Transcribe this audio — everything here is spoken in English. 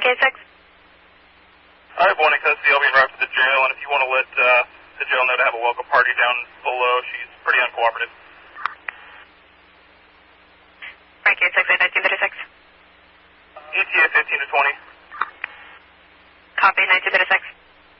Frank 86. I have one in custody. I'll be en route to the jail, and if you want to let the jail know to have a welcome party down below, she's pretty uncooperative. Frank 86, 1936. ETA 15 to 20. Copy, 1936.